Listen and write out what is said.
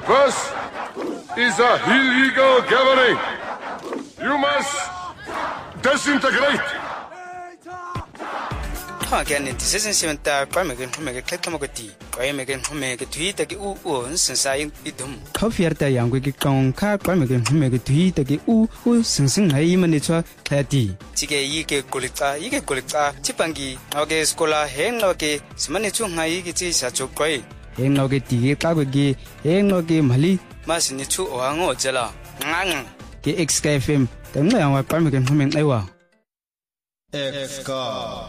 This is a illegal gathering. You must disintegrate. Again, this isn't even that Parmegan to make a clamogati, Parmegan to make a tweet like since I eat them. Coffee at the young wicked con car Parmegan to make a tweet like since I even it's a tea. Tige Yike Golita, Yike Golita, Chipangi, Oge Scola, Hen Loge, Smanichu Haigiti, such a quay. Hen Loge tea, Kagagi, Hen Loge Mali, Masinichu or Ango Jella. The XKFM, the Parmegan to make Ewa. Exka.